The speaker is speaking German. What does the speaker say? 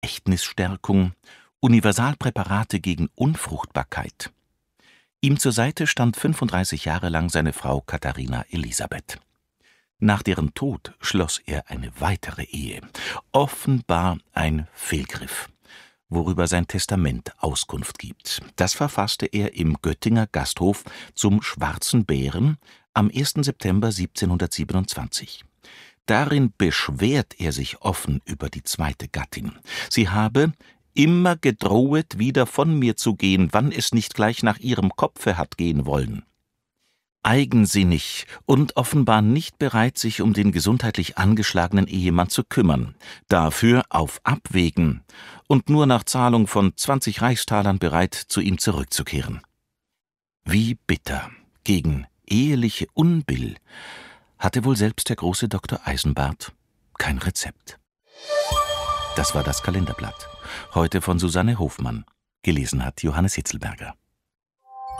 Verächtnisstärkung, Universalpräparate gegen Unfruchtbarkeit. Ihm zur Seite stand 35 Jahre lang seine Frau Katharina Elisabeth. Nach deren Tod schloss er eine weitere Ehe, offenbar ein Fehlgriff, worüber sein Testament Auskunft gibt. Das verfasste er im Göttinger Gasthof zum Schwarzen Bären am 1. September 1727. Darin beschwert er sich offen über die zweite Gattin. Sie habe immer gedrohet, wieder von mir zu gehen, wann es nicht gleich nach ihrem Kopfe hat gehen wollen. Eigensinnig und offenbar nicht bereit, sich um den gesundheitlich angeschlagenen Ehemann zu kümmern, dafür auf Abwägen und nur nach Zahlung von 20 Reichstalern bereit, zu ihm zurückzukehren. Wie bitter gegen eheliche Unbill hatte wohl selbst der große Dr. Eisenbart kein Rezept. Das war das Kalenderblatt. Heute von Susanne Hofmann. Gelesen hat Johannes Hitzelberger.